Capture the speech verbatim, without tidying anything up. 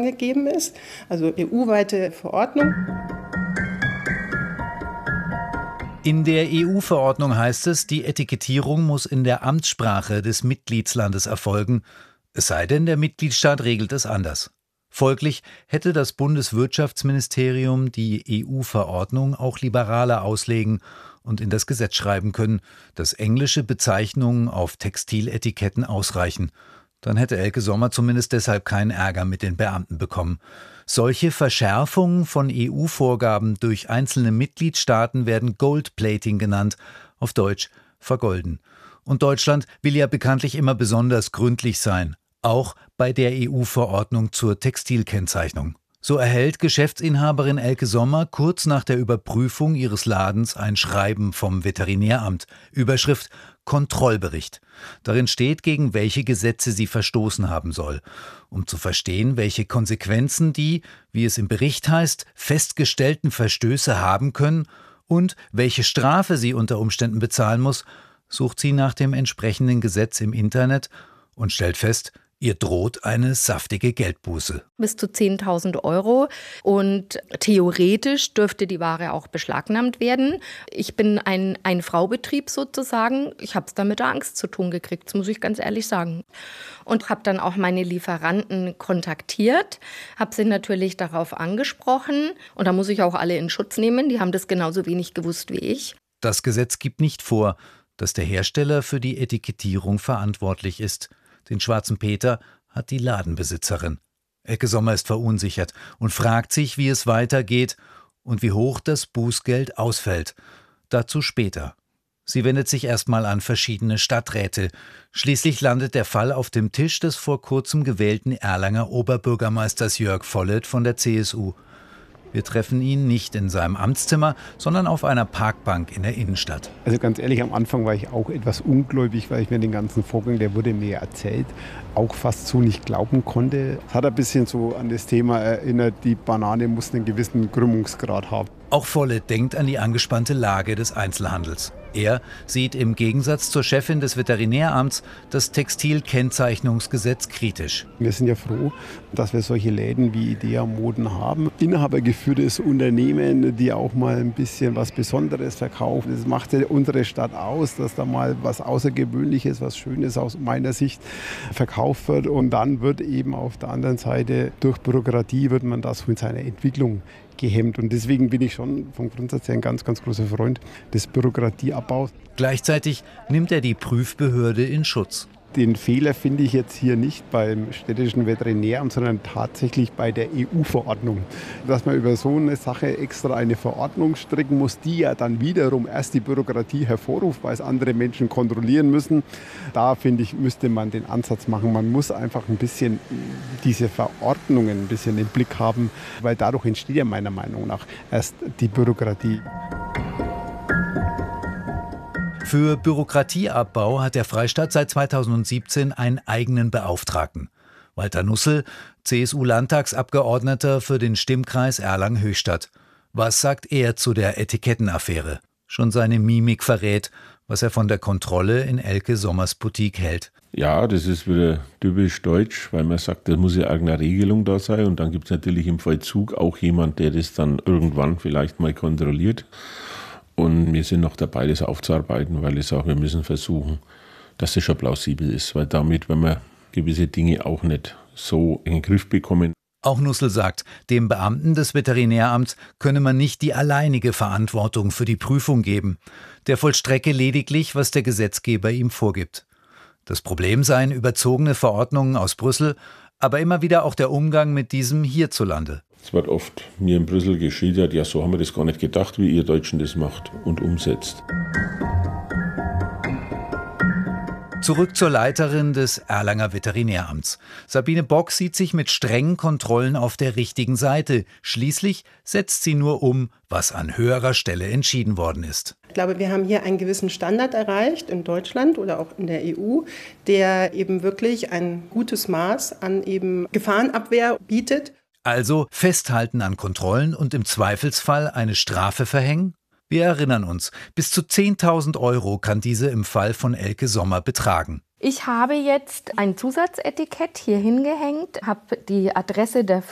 angegeben ist, also E U-weite Verordnung. In der E U-Verordnung heißt es, die Etikettierung muss in der Amtssprache des Mitgliedslandes erfolgen, es sei denn, der Mitgliedstaat regelt es anders. Folglich hätte das Bundeswirtschaftsministerium die E U-Verordnung auch liberaler auslegen und in das Gesetz schreiben können, dass englische Bezeichnungen auf Textiletiketten ausreichen. Dann hätte Elke Sommer zumindest deshalb keinen Ärger mit den Beamten bekommen. Solche Verschärfungen von E U-Vorgaben durch einzelne Mitgliedstaaten werden Gold-Plating genannt, auf Deutsch vergolden. Und Deutschland will ja bekanntlich immer besonders gründlich sein, auch bei der E U-Verordnung zur Textilkennzeichnung. So erhält Geschäftsinhaberin Elke Sommer kurz nach der Überprüfung ihres Ladens ein Schreiben vom Veterinäramt. Überschrift Kontrollbericht. Darin steht, gegen welche Gesetze sie verstoßen haben soll. Um zu verstehen, welche Konsequenzen die, wie es im Bericht heißt, festgestellten Verstöße haben können und welche Strafe sie unter Umständen bezahlen muss, sucht sie nach dem entsprechenden Gesetz im Internet und stellt fest, ihr droht eine saftige Geldbuße. Bis zu zehntausend Euro und theoretisch dürfte die Ware auch beschlagnahmt werden. Ich bin ein Ein-Frau-Betrieb sozusagen. Ich habe es da mit der Angst zu tun gekriegt, das muss ich ganz ehrlich sagen. Und habe dann auch meine Lieferanten kontaktiert, habe sie natürlich darauf angesprochen. Und da muss ich auch alle in Schutz nehmen, die haben das genauso wenig gewusst wie ich. Das Gesetz gibt nicht vor, dass der Hersteller für die Etikettierung verantwortlich ist. Den schwarzen Peter hat die Ladenbesitzerin. Elke Sommer ist verunsichert und fragt sich, wie es weitergeht und wie hoch das Bußgeld ausfällt. Dazu später. Sie wendet sich erstmal an verschiedene Stadträte. Schließlich landet der Fall auf dem Tisch des vor kurzem gewählten Erlanger Oberbürgermeisters Jörg Volleth von der C S U. Wir treffen ihn nicht in seinem Amtszimmer, sondern auf einer Parkbank in der Innenstadt. Also ganz ehrlich, am Anfang war ich auch etwas ungläubig, weil ich mir den ganzen Vorgang, der wurde mir erzählt, auch fast so nicht glauben konnte. Es hat ein bisschen so an das Thema erinnert, die Banane muss einen gewissen Krümmungsgrad haben. Auch Volleth denkt an die angespannte Lage des Einzelhandels. Er sieht im Gegensatz zur Chefin des Veterinäramts das Textilkennzeichnungsgesetz kritisch. Wir sind ja froh, dass wir solche Läden wie Idea Moden haben. Inhabergeführtes Unternehmen, die auch mal ein bisschen was Besonderes verkaufen. Das macht ja unsere Stadt aus, dass da mal was Außergewöhnliches, was Schönes aus meiner Sicht verkauft wird. Und dann wird eben auf der anderen Seite durch Bürokratie wird man das in seiner Entwicklung gehemmt. Und deswegen bin ich schon vom Grundsatz her ein ganz, ganz großer Freund des Bürokratieabbaus. Gleichzeitig nimmt er die Prüfbehörde in Schutz. Den Fehler finde ich jetzt hier nicht beim städtischen Veterinäramt, sondern tatsächlich bei der E U-Verordnung. Dass man über so eine Sache extra eine Verordnung stricken muss, die ja dann wiederum erst die Bürokratie hervorruft, weil es andere Menschen kontrollieren müssen. Da, finde ich, müsste man den Ansatz machen. Man muss einfach ein bisschen diese Verordnungen ein bisschen im Blick haben, weil dadurch entsteht ja meiner Meinung nach erst die Bürokratie. Für Bürokratieabbau hat der Freistaat seit zweitausendsiebzehn einen eigenen Beauftragten. Walter Nussel, C S U-Landtagsabgeordneter für den Stimmkreis Erlangen-Höchstadt. Was sagt er zu der Etikettenaffäre? Schon seine Mimik verrät, was er von der Kontrolle in Elke Sommers Boutique hält. Ja, das ist wieder typisch deutsch, weil man sagt, da muss ja irgendeine Regelung da sein. Und dann gibt es natürlich im Vollzug auch jemand, der das dann irgendwann vielleicht mal kontrolliert. Und wir sind noch dabei, das aufzuarbeiten, weil ich sage, wir müssen versuchen, dass das schon plausibel ist, weil damit, wenn wir gewisse Dinge auch nicht so in den Griff bekommen. Auch Nussel sagt, dem Beamten des Veterinäramts könne man nicht die alleinige Verantwortung für die Prüfung geben. Der vollstrecke lediglich, was der Gesetzgeber ihm vorgibt. Das Problem seien überzogene Verordnungen aus Brüssel, aber immer wieder auch der Umgang mit diesem hierzulande. Es wird oft mir in Brüssel geschildert, ja, so haben wir das gar nicht gedacht, wie ihr Deutschen das macht und umsetzt. Zurück zur Leiterin des Erlanger Veterinäramts. Sabine Bock sieht sich mit strengen Kontrollen auf der richtigen Seite. Schließlich setzt sie nur um, was an höherer Stelle entschieden worden ist. Ich glaube, wir haben hier einen gewissen Standard erreicht in Deutschland oder auch in der E U, der eben wirklich ein gutes Maß an eben Gefahrenabwehr bietet. Also festhalten an Kontrollen und im Zweifelsfall eine Strafe verhängen? Wir erinnern uns, bis zu zehntausend Euro kann diese im Fall von Elke Sommer betragen. Ich habe jetzt ein Zusatzetikett hier hingehängt, habe die Adresse der